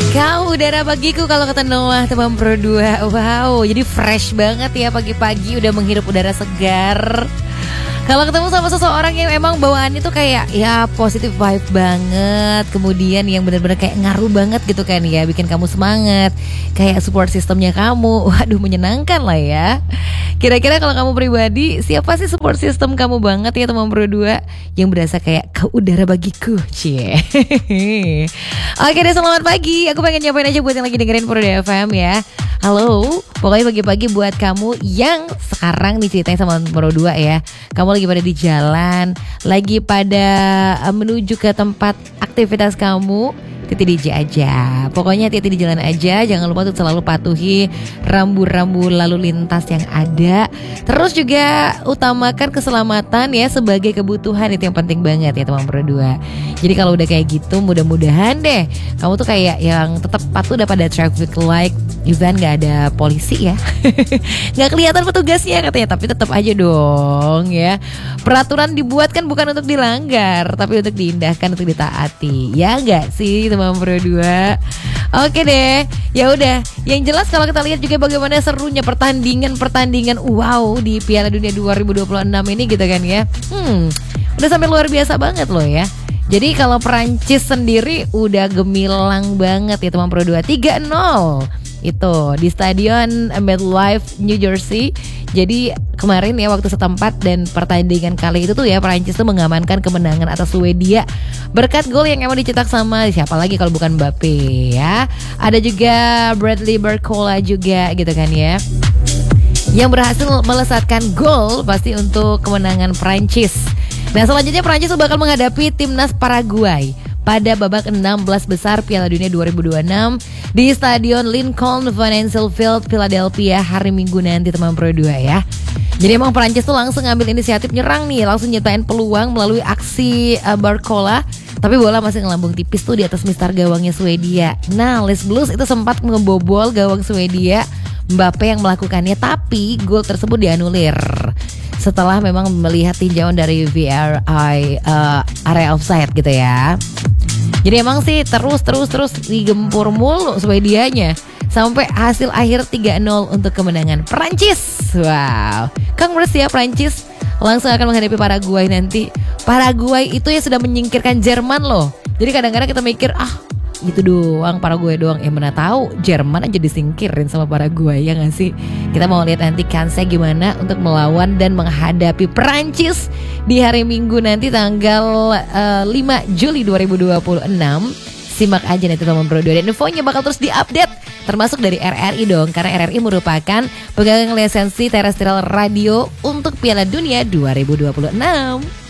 Kau udara bagiku kalau kata Noah teman Pro 2. Wow, jadi fresh banget ya pagi-pagi udah menghirup udara segar. Kalau ketemu sama seseorang yang emang bawaannya tuh kayak ya positive vibe banget, kemudian yang benar-benar kayak ngaruh banget gitu kan ya, bikin kamu semangat, kayak support sistemnya kamu, waduh menyenangkan lah ya. Kira-kira kalau kamu pribadi, siapa sih support system kamu banget ya teman Pro 2 yang berasa kayak kau udara bagiku, cie. Oke deh, selamat pagi. Aku pengen nyapain aja buat yang lagi dengerin Pro 2 FM ya. Halo, pokoknya pagi-pagi buat kamu yang sekarang nih ceritain sama Pro 2 ya. Kamu lagi pada di jalan, lagi pada menuju ke tempat aktivitas kamu, hati-hati DJ aja. Pokoknya hati-hati di jalan aja. Jangan lupa untuk selalu patuhi rambu-rambu lalu lintas yang ada. Terus juga utamakan keselamatan ya sebagai kebutuhan. Itu yang penting banget ya teman Pro 2. Jadi kalau udah kayak gitu, mudah-mudahan deh kamu tuh kayak yang tetap patuh udah pada traffic light. Even gak ada polisi ya. Gak kelihatan petugasnya katanya, tapi tetap aja dong ya. Peraturan dibuat kan bukan untuk dilanggar, tapi untuk diindahkan, untuk ditaati. Ya gak sih teman Pro 2? Oke deh, ya udah. Yang jelas kalau kita lihat juga bagaimana serunya pertandingan wow di Piala Dunia 2026 ini gitu kan ya. Udah sampai luar biasa banget loh ya. Jadi kalau Perancis sendiri udah gemilang banget ya teman Pro 2, 3-0 itu di stadion MetLife New Jersey. Jadi kemarin ya waktu setempat dan pertandingan kali itu tuh ya Perancis tuh mengamankan kemenangan atas Swedia berkat gol yang emang dicetak sama siapa lagi kalau bukan Mbappe ya. Ada juga Bradley Barcola juga gitu kan ya, yang berhasil melesatkan gol pasti untuk kemenangan Perancis. Nah selanjutnya Perancis bakal menghadapi timnas Paraguay pada babak 16 besar Piala Dunia 2026 di Stadion Lincoln Financial Field, Philadelphia hari Minggu nanti teman Pro 2 ya. Jadi emang Perancis tuh langsung ngambil inisiatif nyerang nih, langsung nyiptain peluang melalui aksi Barcola. Tapi bola masih ngelambung tipis tuh di atas mistar gawangnya Swedia. Nah Les Blues itu sempat ngebobol gawang Swedia, Mbappe yang melakukannya, tapi gol tersebut dianulir setelah memang melihat tinjauan dari VAR area offside gitu ya. Jadi emang sih terus digempur mulu Swedianya sampai hasil akhir 3-0 untuk kemenangan Perancis. Wow, congrats ya Perancis. Langsung akan menghadapi Paraguay nanti. Paraguay itu ya sudah menyingkirkan Jerman loh. Jadi kadang-kadang kita mikir itu doang, Paraguay doang. Mana tahu Jerman aja disingkirin sama Paraguay, ya gak sih? Kita mau lihat nanti kansnya gimana untuk melawan dan menghadapi Perancis di hari Minggu nanti tanggal 5 Juli 2026. Simak aja nanti teman Pro 2 dan infonya bakal terus diupdate, termasuk dari RRI dong, karena RRI merupakan pegang lisensi terestrial radio untuk Piala Dunia 2026.